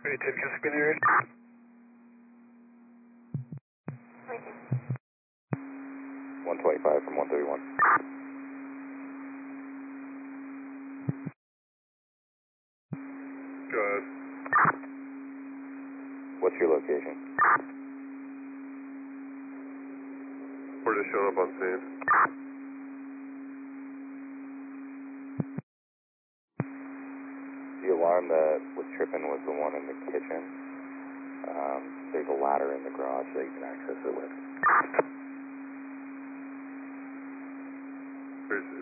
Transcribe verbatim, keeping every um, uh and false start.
Ready to get the area? one twenty-five from one thirty-one. Go ahead. What's your location? We're just showing up on scene. The alarm that was tripping was the one in the kitchen. Um, there's a ladder in the garage that you can access it with. Here's